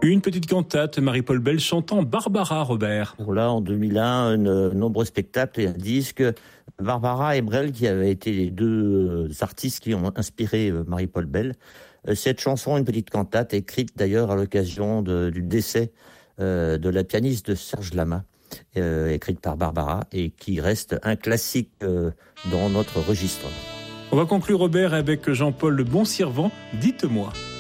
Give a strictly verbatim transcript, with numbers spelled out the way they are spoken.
Une petite cantate, Marie-Paul Belle chantant Barbara, Robert. Là, en deux mille un, de nombreux spectacles et un disque. Barbara et Brel, qui avaient été les deux artistes qui ont inspiré Marie-Paul Belle. Cette chanson, une petite cantate, écrite d'ailleurs à l'occasion de, du décès euh, de la pianiste de Serge Lama, euh, écrite par Barbara, et qui reste un classique euh, dans notre registre. On va conclure, Robert, avec Jean-Paul Le Bon Servant, Dites-moi.